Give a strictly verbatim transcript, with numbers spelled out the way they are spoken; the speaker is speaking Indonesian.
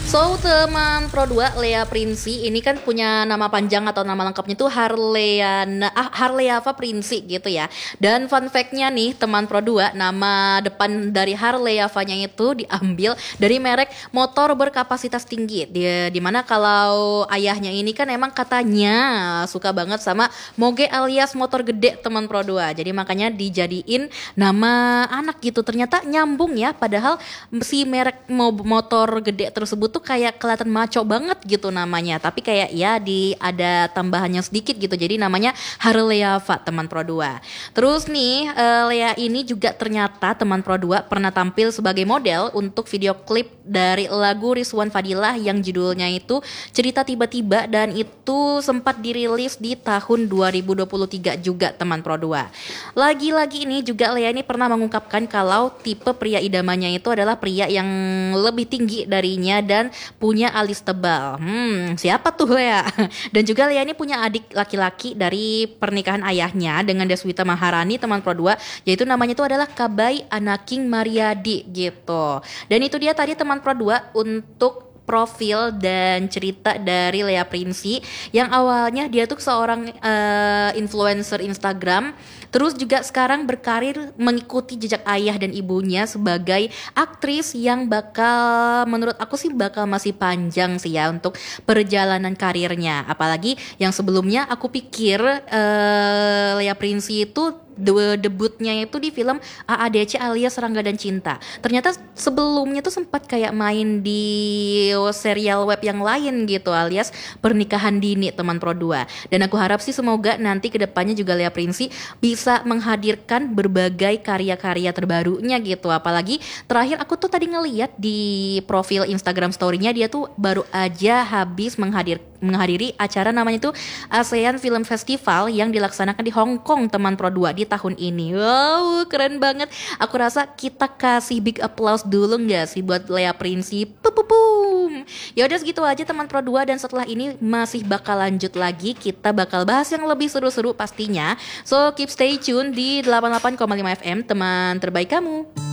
So teman Pro dua Lea Prinsi ini kan punya nama panjang atau nama lengkapnya tuh Harleana ah, Harleava Prinsi gitu ya. Dan fun fact-nya nih teman Pro dua, nama depan dari Harleavanya itu diambil dari merek motor berkapasitas tinggi. Dia dimana kalau ayahnya ini kan emang katanya suka banget sama moge alias motor gede teman Pro dua. Jadi makanya dijadiin nama anak gitu. Ternyata nyambung ya, padahal si merek mo- motor gede tersebut tuh kayak kelihatan maco banget gitu namanya, tapi kayak ya di ada tambahannya sedikit gitu, jadi namanya Harleava teman Pro dua. Terus nih uh, Lea ini juga ternyata teman Pro dua pernah tampil sebagai model untuk video klip dari lagu Rizwan Fadilah yang judulnya itu Cerita Tiba-Tiba, dan itu sempat dirilis di tahun dua ribu dua puluh tiga juga teman Pro dua. Lagi-lagi ini juga Lea ini pernah mengungkapkan kalau tipe pria idamannya itu adalah pria yang lebih tinggi darinya dan punya alis tebal. Hmm, siapa tuh Lea? Dan juga Lea ini punya adik laki-laki dari pernikahan ayahnya dengan Deswita Maharani teman Pro dua, yaitu namanya itu adalah Kabai Anaking Mariadi gitu. Dan itu dia tadi teman Pro dua untuk profil dan cerita dari Lea Prinsi, yang awalnya dia tuh seorang uh, influencer Instagram, terus juga sekarang berkarir mengikuti jejak ayah dan ibunya sebagai aktris yang bakal, menurut aku sih bakal masih panjang sih ya untuk perjalanan karirnya. Apalagi yang sebelumnya aku pikir uh, Lea Prinsi itu De- debutnya itu di film A A D C alias Rangga dan Cinta. Ternyata sebelumnya tuh sempat kayak main di serial web yang lain gitu alias Pernikahan Dini teman Pro dua. Dan aku harap sih semoga nanti kedepannya juga Lea Prinsi bisa menghadirkan berbagai karya-karya terbarunya gitu. Apalagi terakhir aku tuh tadi ngeliat di profil Instagram story-nya, dia tuh baru aja habis menghadir menghadiri acara namanya itu ASEAN Film Festival yang dilaksanakan di Hong Kong teman Pro dua di tahun ini. Wow, keren banget. Aku rasa kita kasih big applause dulu nggak sih buat Lea Prinsi? Pupupum. Ya udah segitu aja teman Pro dua, dan setelah ini masih bakal lanjut lagi, kita bakal bahas yang lebih seru-seru pastinya. So keep stay tune di delapan puluh delapan koma lima F M, teman terbaik kamu.